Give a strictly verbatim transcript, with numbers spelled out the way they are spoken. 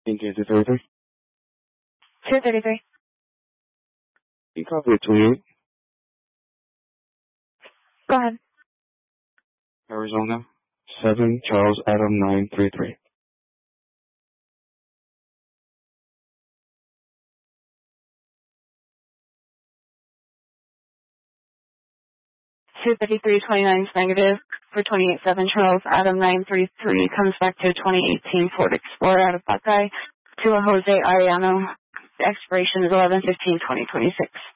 Thank you. two thirty-three. two thirty-three. You copy it twenty-eight. Go ahead. Arizona. seven Charles Adam nine three three. two thirty-three twenty-nine is negative for twenty-eight seven Charles Adam nine three three comes back to twenty eighteen Ford Explorer out of Buckeye to a Jose Arellano. The expiration is eleven fifteen twenty twenty-six.